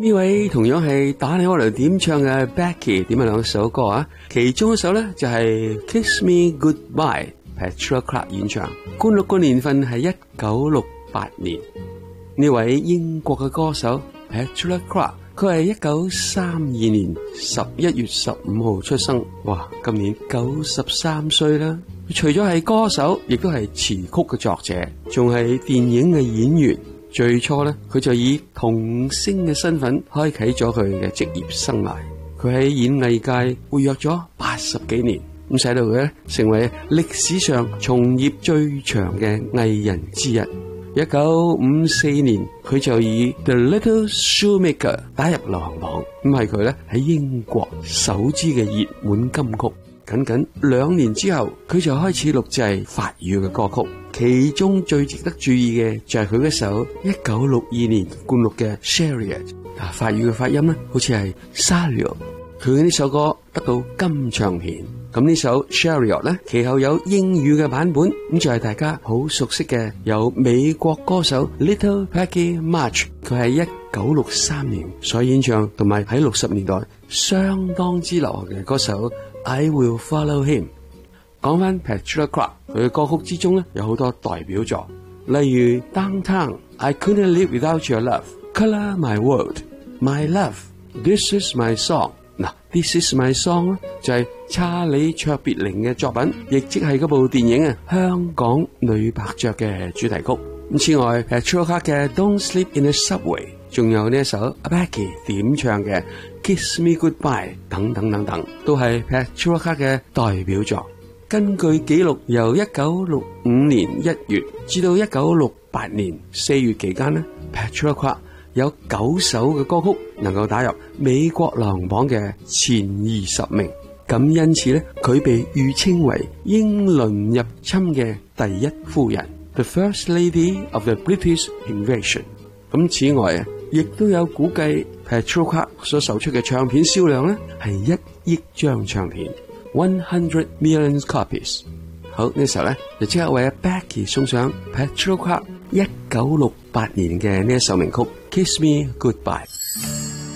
呢位同樣係打電話嚟點唱嘅 Becky 點咗兩首歌啊，其中一首咧就係 Kiss Me Goodbye Petula Clark 演唱，灌錄嘅年份係1968年。呢位英國嘅歌手 Petula Clark， 佢係1932年11月15號出生，哇，今年93歲啦。除咗係歌手，亦都係詞曲嘅作者，仲係電影嘅演員。最初咧，佢就以童星嘅身份開啟咗佢嘅職業生涯。佢喺演藝界活躍咗80幾年，咁使到佢咧成為歷史上從業最長嘅藝人之一。1954年，佢就以 The Little Shoemaker 打入流行榜，咁係佢咧喺英國首支嘅熱門金曲。僅僅2年之後，佢就開始錄製法語嘅歌曲。其中最值得注意嘅就係佢嗰首1962年灌錄嘅 Chariot， 法語嘅發音咧好似係 Chariot。佢呢首歌得到金唱片。咁呢首 Chariot 咧，其後有英語嘅版本，咁就係大家好熟悉嘅，有美國歌手 Little Peggy March， 佢係1963年所演唱，同埋喺60年代相當之流行嘅歌手 I Will Follow Him。講翻 Petula Clark， 佢嘅歌曲之中咧有好多代表作，例如 Downtown、I Couldn't Live Without Your Love、Color My World、My Love、This Is My Song。嗱，This Is My Song 咧就係查理卓別靈嘅作品，亦即係嗰部電影香港女伯爵嘅主題曲。咁此外 Petula Clark 嘅 Don't Sleep in the Subway， 仲有呢一首 Becky 點唱嘅 Kiss Me Goodbye 等等等等，都係 Petula Clark 嘅代表作。根據記錄，由1965年1月至到1968年4月期間咧 Petula Clark 有9首嘅歌曲能夠打入美國流行榜嘅前20名。咁因此咧，佢被譽稱為英倫入侵嘅第一夫人 ，The First Lady of the British Invasion。咁此外啊，亦都有估計 Petula Clark 所售出嘅唱片銷量咧係1億張唱片。100 million copies。 好，呢時候咧就即刻為阿 Becky 送上 Petula Clark 1968年嘅呢一首名曲 Kiss Me Goodbye。